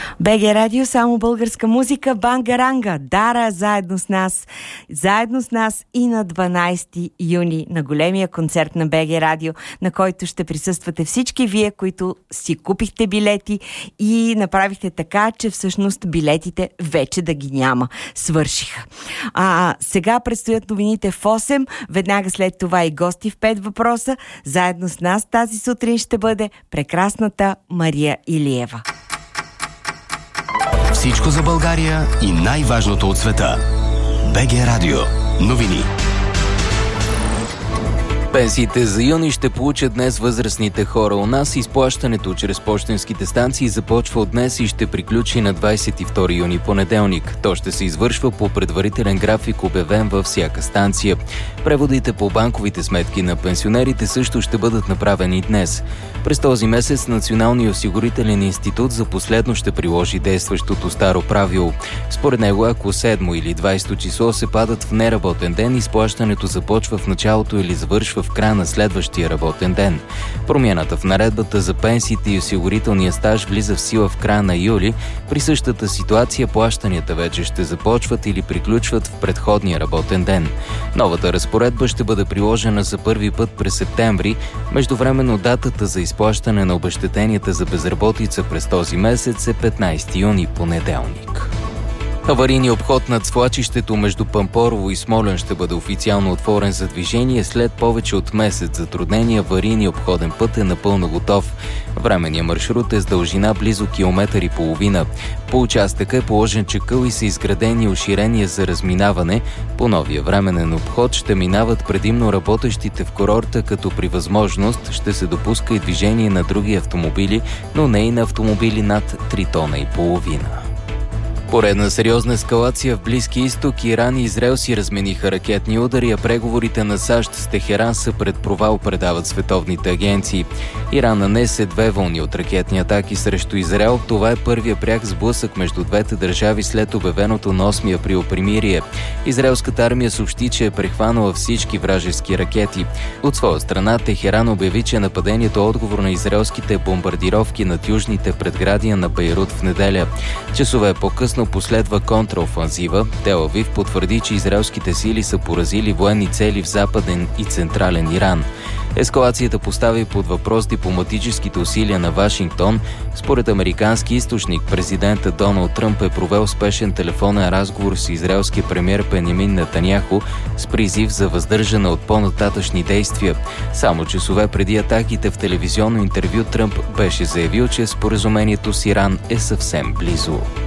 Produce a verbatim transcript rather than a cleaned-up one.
БГ Радио, само българска музика, Бангаранга, Дара заедно с нас, заедно с нас и на дванайсети юни на големия концерт на БГ Радио, на който ще присъствате всички вие, които си купихте билети и направихте така, че всъщност билетите вече да ги няма. Свършиха. А сега предстоят новините в осем, веднага след това и гости в пет въпроса. Заедно с нас тази сутрин ще бъде прекрасната Мария Илиева. Всичко за България и най-важното от света. БГ Радио. Новини. Пенсиите за юни ще получат днес възрастните хора у нас. Изплащането чрез пощенските станции започва от днес и ще приключи на двайсет и втори юни, понеделник. То ще се извършва по предварителен график, обявен във всяка станция. Преводите по банковите сметки на пенсионерите също ще бъдат направени днес. През този месец Националният осигурителен институт за последно ще приложи действащото старо правило. Според него, ако седмо или двайсето число се падат в неработен ден, изплащането започва в началото или завършва в края на следващия работен ден. Промяната в наредбата за пенсиите и осигурителния стаж влиза в сила в края на юли. При същата ситуация плащанията вече ще започват или приключват в предходния работен ден. Новата разпоредба ще бъде приложена за първи път през септември. Междувременно датата за изплащане на обезщетенията за безработица през този месец е петнайсети юни, понеделник. Аварийният обход над свлачището между Пампорово и Смолян ще бъде официално отворен за движение. След повече от месец затруднения, аварийният обходен път е напълно готов. Временният маршрут е с дължина близо километър и половина. По участъка е положен чакъл и са изградени уширения за разминаване. По новия временен обход ще минават предимно работещите в курорта, като при възможност ще се допуска и движение на други автомобили, но не и на автомобили над три тона и половина. Поредна сериозна ескалация в Близки изток. Иран и Израел си размениха ракетни удари, а преговорите на САЩ с Техеран са пред провал, предават световните агенции. Иран нанесе две вълни от ракетни атаки срещу Израел. Това е първия пряк сблъсък между двете държави след обявеното на осми април примирие. Израелската армия съобщи, че е прехванала всички вражески ракети. От своя страна Техеран обяви, че нападението е отговор на израелските бомбардировки над южните предградия на Бейрут в неделя. Часове по-късно последва контраофанзива. Тел Авив потвърди, че израелските сили са поразили военни цели в западен и централен Иран. Ескалацията постави под въпрос дипломатическите усилия на Вашингтон. Според американски източник, президентът Доналд Тръмп е провел спешен телефонен разговор с израелския премиер Бенямин Нетаняху с призив за въздържане от по-нататъшни действия. Само часове преди атаките в телевизионно интервю Тръмп беше заявил, че споразумението с Иран е съвсем близо.